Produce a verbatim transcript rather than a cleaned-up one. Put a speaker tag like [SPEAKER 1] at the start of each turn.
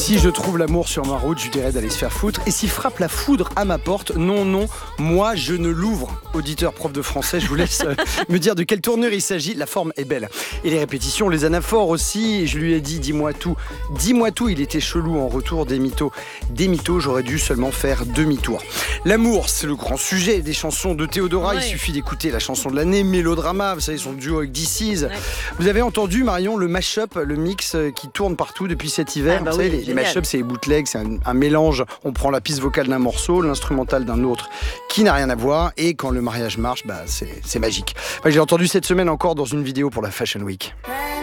[SPEAKER 1] Si je trouve l'amour sur ma route, je dirais d'aller se faire foutre. Et s'il frappe la foudre à ma porte, non, non, moi je ne l'ouvre. Auditeur, prof de français, je vous laisse euh, me dire de quelle tournure il s'agit. La forme est belle. Et les répétitions, les anaphores aussi. Je lui ai dit, dis-moi tout. Dis-moi tout, il était chelou en retour des mythos. Des mythos, j'aurais dû seulement faire demi-tour. L'amour, c'est le grand sujet des chansons de Théodora. Ouais. Il suffit d'écouter la chanson de l'année, Mélodrama, vous savez, son duo avec D C. Ouais. Vous avez entendu, Marion, le mash-up, le mix qui tourne partout depuis cet hiver. Ah bah vous oui, savez, les, les mash-up, c'est les bootlegs, c'est un, un mélange. On prend la piste vocale d'un morceau, l'instrumental d'un autre qui n'a rien à voir. Et quand le mariage marche, bah, c'est, c'est magique. Enfin, j'ai entendu cette semaine encore dans une vidéo pour la Fashion Week.